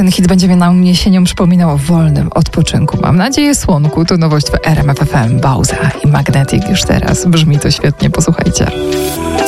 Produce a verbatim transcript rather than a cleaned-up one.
Ten hit będzie nam jesienią przypominał o wolnym odpoczynku. Mam nadzieję, słonku. To nowość w R M F F M. Bauza i Magnetic już teraz. Brzmi to świetnie, posłuchajcie.